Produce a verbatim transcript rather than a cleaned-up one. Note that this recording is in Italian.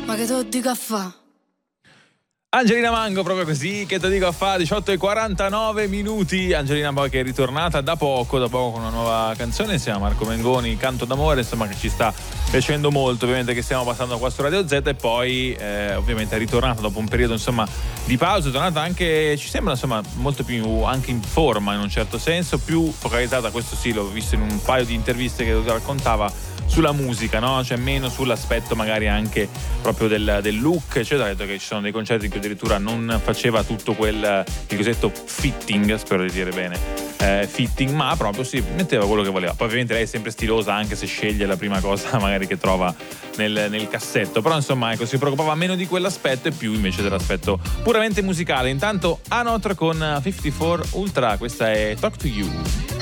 Ma che te lo dico a fa? Angelina Mango, proprio così, che te dico a fa, diciotto e quarantanove minuti. Angelina poi che è ritornata da poco, da poco con una nuova canzone insieme a Marco Mengoni, Canto d'amore, insomma, che ci sta piacendo molto, ovviamente, che stiamo passando qua su Radio Z. E poi eh, ovviamente è ritornata dopo un periodo, insomma, di pausa, è tornata anche, ci sembra, insomma, molto più anche in forma in un certo senso, più focalizzata, questo sì, l'ho visto in un paio di interviste che raccontava, sulla musica, no? Cioè meno sull'aspetto magari anche proprio del, del look, eccetera. Ha detto che ci sono dei concerti in cui addirittura non faceva tutto quel, il cosiddetto fitting, spero di dire bene, eh, fitting, ma proprio si metteva quello che voleva. Poi ovviamente lei è sempre stilosa, anche se sceglie la prima cosa magari che trova nel, nel cassetto, però insomma, ecco, si preoccupava meno di quell'aspetto e più invece dell'aspetto puramente musicale. Intanto Anotra con cinquantaquattro Ultra, questa è Talk to You.